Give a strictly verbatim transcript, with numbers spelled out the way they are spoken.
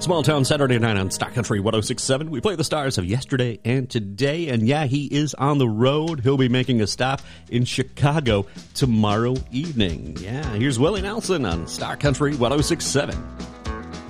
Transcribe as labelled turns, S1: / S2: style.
S1: Small Town Saturday night on Star Country one oh six point seven. We play the stars of yesterday and today. And yeah, he is on the road. He'll be making a stop in Chicago tomorrow evening. Yeah, here's Willie Nelson on Star Country one oh six point seven.